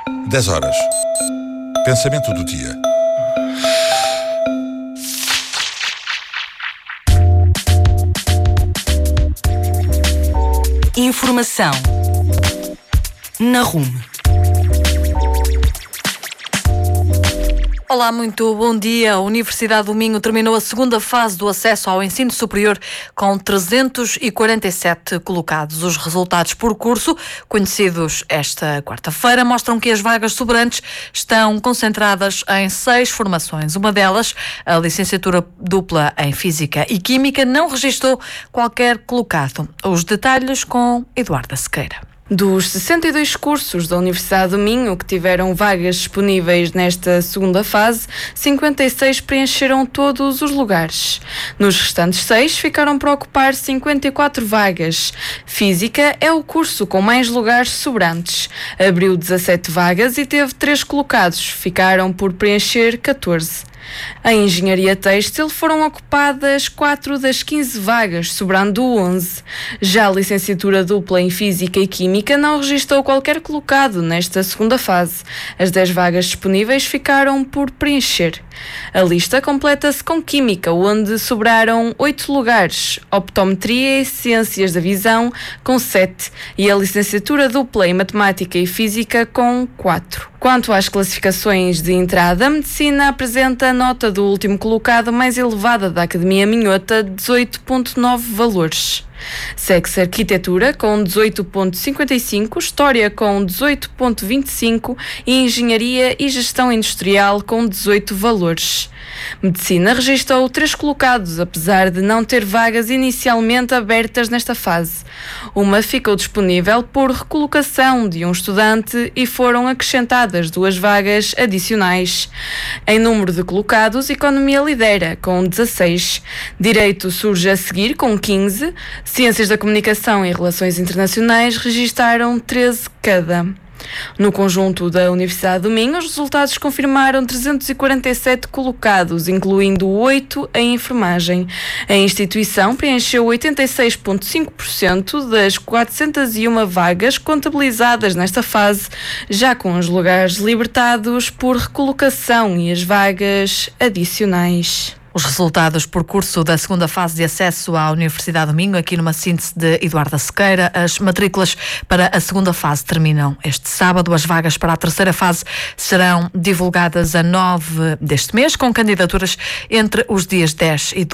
10 horas. Pensamento do dia. Informação na RUM. Olá, muito bom dia. A Universidade do Minho terminou a segunda fase do acesso ao ensino superior com 347 colocados. Os resultados por curso, conhecidos esta quarta-feira, mostram que as vagas sobrantes estão concentradas em 6 formações. Uma delas, a licenciatura dupla em Física e Química, não registou qualquer colocado. Os detalhes com Eduarda Sequeira. Dos 62 cursos da Universidade do Minho que tiveram vagas disponíveis nesta segunda fase, 56 preencheram todos os lugares. Nos restantes 6 ficaram para ocupar 54 vagas. Física é o curso com mais lugares sobrantes. Abriu 17 vagas e teve 3 colocados. Ficaram por preencher 14. Em Engenharia Têxtil foram ocupadas 4 das 15 vagas, sobrando 11. Já a licenciatura dupla em Física e Química não registrou qualquer colocado nesta segunda fase. As 10 vagas disponíveis ficaram por preencher. A lista completa-se com Química, onde sobraram 8 lugares, Optometria e Ciências da Visão com 7 e a licenciatura dupla em Matemática e Física com 4. Quanto às classificações de entrada, a Medicina apresenta a nota do último colocado mais elevada da Academia Minhota, 18,9 valores. Segue-se Arquitetura com 18,55, História com 18,25 e Engenharia e Gestão Industrial com 18 valores. Medicina registrou 3 colocados, apesar de não ter vagas inicialmente abertas nesta fase. Uma ficou disponível por recolocação de um estudante e foram acrescentadas 2 vagas adicionais. Em número de colocados, Economia lidera com 16. Direito surge a seguir com 15. Ciências da Comunicação e Relações Internacionais registaram 13 cada. No conjunto da Universidade do Minho, os resultados confirmaram 347 colocados, incluindo 8 em enfermagem. A instituição preencheu 86,5% das 401 vagas contabilizadas nesta fase, já com os lugares libertados por recolocação e as vagas adicionais. Os resultados por curso da segunda fase de acesso à Universidade do Minho, aqui numa síntese de Eduarda Sequeira. As matrículas para a segunda fase terminam este sábado. As vagas para a terceira fase serão divulgadas a 9 deste mês, com candidaturas entre os dias 10 e 12.